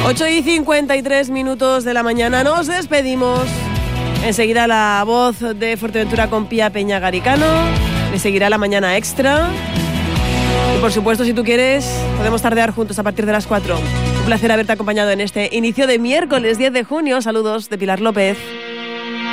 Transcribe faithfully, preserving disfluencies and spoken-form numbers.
ocho y cincuenta y tres minutos de la mañana, nos despedimos. Enseguida la voz de Fuerteventura con Pía Peña Garicano. Le seguirá la mañana extra. Y por supuesto, si tú quieres, podemos tardear juntos a partir de las cuatro. Un placer haberte acompañado en este inicio de miércoles diez de junio. Saludos de Pilar López.